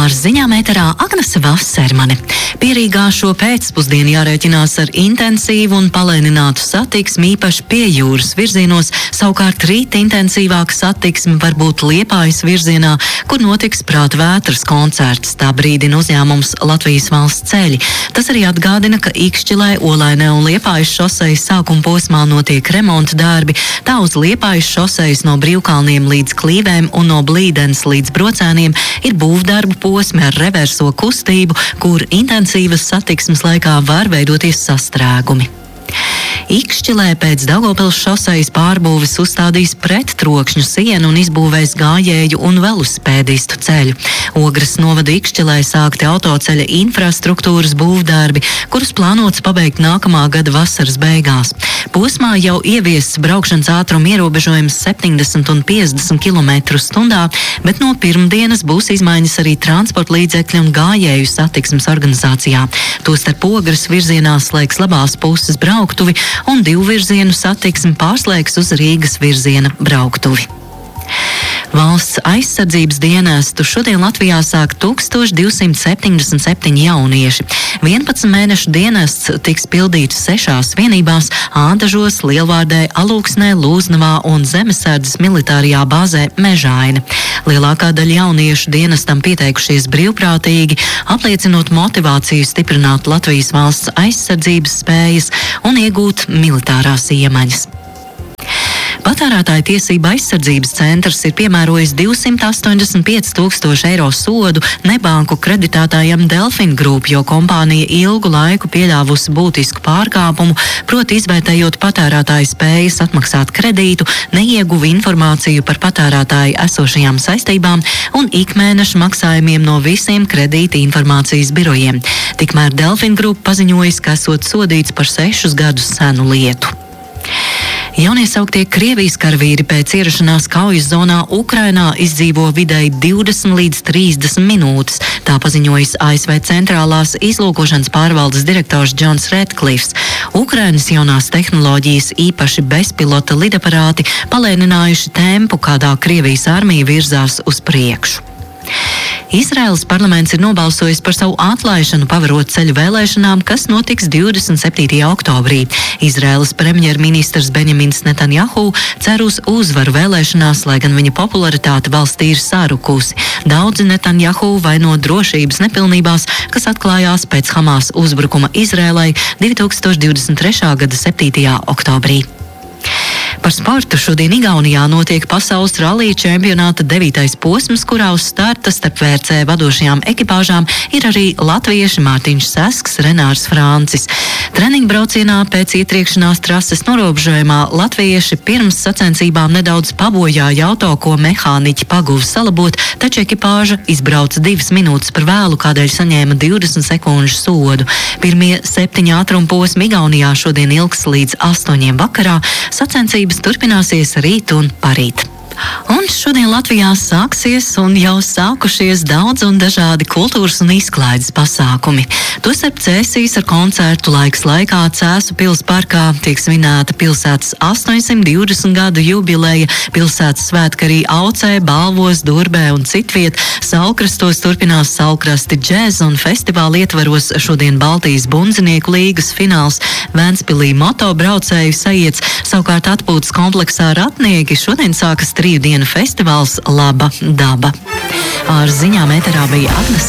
Ar ziņām ēterā Agnese Vasermane. Pierīgā šo pēcpusdienu jārēķinās ar intensīvu un palēninātu satiksmi, īpaši pie jūras virzienos, savukārt rīt intensīvāka satiksme var būt Liepājas virzienā, kur notiks Prāta vētras koncerts. Tā brīdina uzņēmums Latvijas valsts ceļi. Tas arī atgādina, ka Ikšķilē, Olainē un Liepājas šosejas sākuma posmā notiek remonta darbi. Tā uz Liepājas šosejas no Brīvkalniem līdz Klīvēm un no Blīdens līdz Brocēniem ir būvdarbu posmi ar reverso kustību, kur intensīvas satiksmes laikā var veidoties sastrēgumi. Ikšķilē pēc Daugavpils šosejas pārbūves uzstādīs prettrokšņu sienu un izbūvēs gājēju un velosipēdistu ceļu. Ogres novada Ikšķilē sākti autoceļa infrastruktūras būvdarbi, kurus plānots pabeigt nākamā gada vasaras beigās. Posmā jau ieviests braukšanas ātruma ierobežojums 70 un 50 km/h, bet no pirmdienas būs izmaiņas arī transporta līdzekļu un gājēju satiksmes organizācijā. Tostarp Ogres virzienā slēgs labās puses brauktuvi un divvirzienu satiksmi pārslēgs uz Rīgas virziena brauktuvi. Valsts aizsardzības dienestu šodien Latvijā sāk 1277 jaunieši. 11 mēnešu dienests tiks pildīts 6 vienībās – Ādažos, Lielvārdē, Alūksnē, Lūznavā un Zemesardzes militārajā bāzē Mežaina. Lielākā daļa jauniešu dienestam pieteikušies brīvprātīgi, apliecinot motivāciju stiprināt Latvijas valsts aizsardzības spējas un iegūt militārās iemaņas. Patērētāju tiesība aizsardzības centrs ir piemērojis 285 000 eiro sodu nebanku kreditētājam Delfin Group, jo kompānija ilgu laiku pieļāvusi būtisku pārkāpumu, proti izvērtējot patērētāju spējas atmaksāt kredītu, neieguva informāciju par patērētāju esošajām saistībām un ikmēneša maksājumiem no visiem kredīta informācijas birojiem. Tikmēr Delfin Group paziņojis, ka esot sodīts par 6 gadus senu lietu. Jauniesauktie Krievijas karavīri pēc ierašanās kaujas zonā Ukrainā izdzīvo vidēji 20 līdz 30 minūtes. Tā paziņojis ASV centrālās izlūkošanas pārvaldes direktors Džons Redklifs. Ukrainas jaunās tehnoloģijas, īpaši bezpilota lidaparāti, palēninājuši tempu, kādā Krievijas armija virzās uz priekšu. Izraēlas parlaments ir nobalsojis par savu atlaišanu pavarot ceļu vēlēšanām, kas notiks 27. oktobrī. Izraēlas premjerministrs Benjamins Netanjahu cer uz uzvaru vēlēšanās, lai gan viņa popularitāte valstī ir sarukusi. Daudzi Netanjahu vaino drošības nepilnībās, kas atklājās pēc Hamas uzbrukuma Izraēlai 2023. gada 7. oktobrī. Par sportu šodien Igaunijā notiek pasaules rallija čempionāta 9. posms, kurā uz starta starp VRC vadošajām ekipāžām ir arī latvieši Mārtiņš Sasks, Renārs Francis. Treniņbraucienā pēc ietriekšanās trases norobežojumā latvieši pirms sacensībām nedaudz pabojāja auto, ko mehāniķi paguva salabot, taču ekipāža izbrauca 2 minūtes par vēlu, kādēļ saņēma 20 sekundžu sodu. Pirmie 7 ātruma posmi Igaunijā šodien ilgs līdz 8 vakarā. Sacensības turpināsies rīt un parīt. Un šodien Latvijā sāksies un jau sākušies daudz un dažādi kultūras un izklaides pasākumi. Tostarp Cēsīs ar koncertu laiks laikā Cēsu pils parkā tiek svinēta pilsētas 820 gadu jubileja, pilsētas svētki arī Aucē, Balvos, Durbē un citviet. Saulkrastos turpinās Saulkrasti džēza un festivāla ietvaros šodien Baltijas bundzinieku līgas fināls, Ventspilī motobraucēju sajiets, savukārt atpūtas kompleksā Ratnieki šodien sākas 3 dienu festivāls Laba daba. Ar ziņām ēterā bija Agnese